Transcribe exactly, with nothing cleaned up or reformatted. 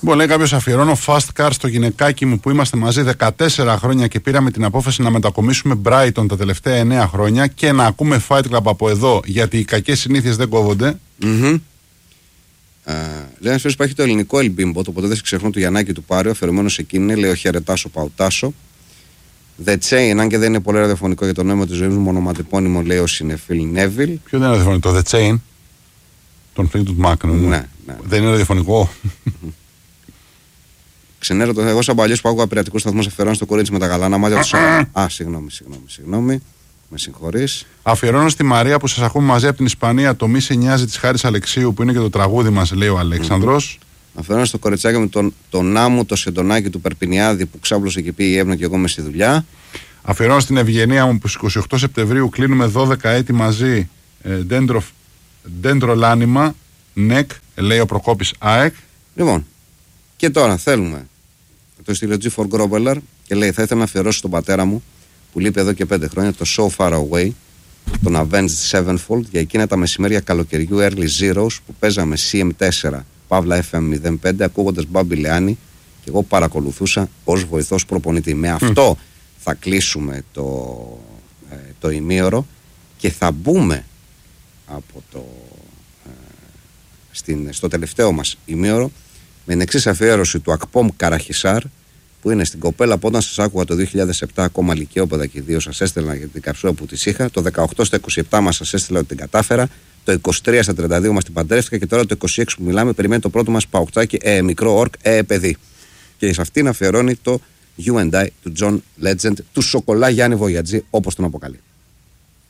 Λοιπόν, λέει κάποιος, αφιερώνω fast car στο γυναικάκι μου που είμαστε μαζί δεκατέσσερα χρόνια και πήραμε την απόφαση να μετακομίσουμε Brighton τα τελευταία εννέα χρόνια και να ακούμε Fight Club από εδώ, γιατί οι κακές συνήθειες δεν κόβονται. Mm-hmm. Uh, λέει ένα φίλο που έχει το ελληνικό Ελμπίμπο, το ποτέ δεν ξεχνώ του Γιαννάκη του Πάριο, αφιερωμένο σε εκείνη. Λέει ο Χαιρετάσο Παουτάσο. The Chain, αν και δεν είναι πολύ ραδιοφωνικό για το νόημα τη ζωή μου, μονοματεπώνυμο, λέει ο Σινεφίλ Νέβιλ. Ποιο δεν είναι ραδιοφωνικό, The Chain, τον Fleetwood Mac, ναι, ναι. ναι. Δεν είναι ραδιοφωνικό. Ξενέρω το εγώ σαν παλιό που άκουγα πειρατικού σταθμού, αφιερώνω στο κορίτσι με τα γαλάνα μάτια του. Α, συγγνώμη, συγγνώμη, συγγνώμη. Με συγχωρείς. Αφιερώνω στη Μαρία που σας ακούμε μαζί από την Ισπανία το Μη σε νοιάζει της Χάρης Αλεξίου που είναι και το τραγούδι μας, λέει ο Αλέξανδρος. Mm-hmm. Αφιερώνω στο κοριτσάκι με τον, τον Άμμου, το Σεντονάκι του Περπινιάδη που ξάπλωσε και πήγε η Εύνα και εγώ με στη δουλειά. Αφιερώνω στην Ευγενία μου που στις είκοσι οκτώ Σεπτεμβρίου κλείνουμε δώδεκα έτη μαζί. Δέντρο Λάνιμα, ΝΕΚ, λέει ο Προκόπης ΑΕΚ. Λοιπόν, και τώρα θέλουμε το στήλο τζι φορ Grobeler και λέει: θα ήθελα να αφιερώσω στον πατέρα μου που λείπει εδώ και πέντε χρόνια, το So Far Away, τον Avenged Sevenfold, για εκείνα τα μεσημέρια καλοκαιριού Early Zeros που παίζαμε σι εμ φορ, Παύλα εφ εμ μηδέν πέντε, ακούγοντας Μπάμπη Λεάνη και εγώ παρακολουθούσα ως βοηθός προπονητή. Με αυτό mm. θα κλείσουμε το, ε, το ημίωρο και θα μπούμε από το, ε, στην, στο τελευταίο μας ημίωρο με την εξής αφιέρωση του Ακπόμ Καραχισάρ, που είναι στην κοπέλα που όταν σας άκουγα το δύο χιλιάδες επτά, ακόμα λυκειόπαιδα και δύο, σας έστελνα για την καψούρα που της είχα. Το δεκαοκτώ στα είκοσι επτά μας σας έστειλα ότι την κατάφερα. Το είκοσι τρία στα τριάντα δύο μας την παντρεύτηκα. Και τώρα το είκοσι έξι που μιλάμε περιμένει το πρώτο μας παουκτσάκι, ε, μικρό ορκ, ε, παιδί. Και σε αυτήν αφιερώνει το You and I του John Legend, του Σοκολά Γιάννη Βοιατζή, όπως τον αποκαλεί.